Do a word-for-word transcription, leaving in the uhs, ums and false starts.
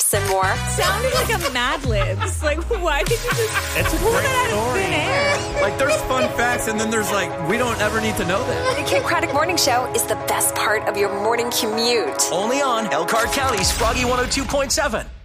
laughs, and more. Sounded like a Mad Libs. Like, why did you just It's a pull great that out of story. thin air? Like, there's fun facts, and then there's like, we don't ever need to know that. The Kim Craddock Morning Show is the best part of your morning commute. Only on Elkhart County's Froggy one oh two point seven.